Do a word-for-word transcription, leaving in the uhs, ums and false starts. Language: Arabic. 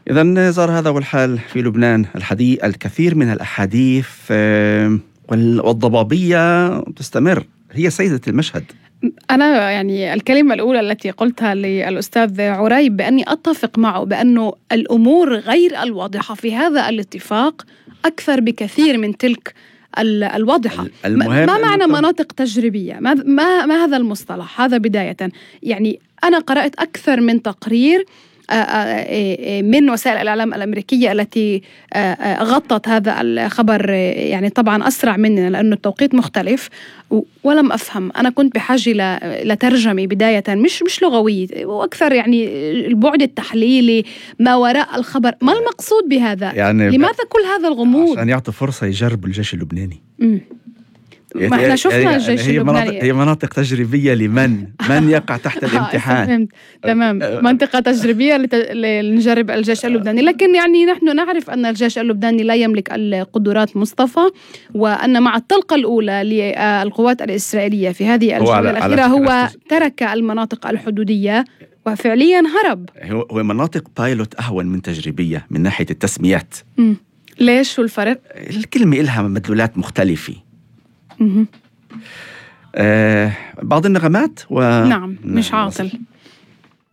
إذن صار هذا هو الحال في لبنان. الحديث الكثير من الأحاديث والضبابية تستمر، هي سيدة المشهد. أنا يعني الكلمة الأولى التي قلتها للأستاذ عريب بأني أتفق معه بأنه الأمور غير الواضحة في هذا الاتفاق أكثر بكثير من تلك الواضحة. ما معنى مناطق تجريبية؟ ما, ما, ما هذا المصطلح؟ هذا بداية يعني أنا قرأت أكثر من تقرير من وسائل الإعلام الأمريكية التي غطت هذا الخبر، يعني طبعا أسرع مننا لأنه التوقيت مختلف، ولم أفهم. أنا كنت بحاجة لترجمة بداية مش مش لغوية، وأكثر يعني البعد التحليلي ما وراء الخبر. ما المقصود بهذا؟ يعني لماذا كل هذا الغموض؟ عشان يعطي فرصة يجرب الجيش اللبناني. م. ما احنا شفنا يعني الجيش هي اللبناني. مناطق هي مناطق تجريبية لمن من يقع تحت الامتحان. فهمت تمام. منطقة تجريبية لت... لنجرب الجيش اللبناني، لكن يعني نحن نعرف أن الجيش اللبناني لا يملك القدرات مصطفى، وأن مع الطلقة الأولى للقوات الإسرائيلية في هذه الجولة الأخيرة هو ترك المناطق الحدودية وفعليا هرب. هو مناطق بايلوت أهون من تجريبية من ناحية التسميات. م. ليش؟ شو الفرق؟ الكلمة إلها مدلولات مختلفة. مه. آه بعض النغمات و... نعم مش عاطل.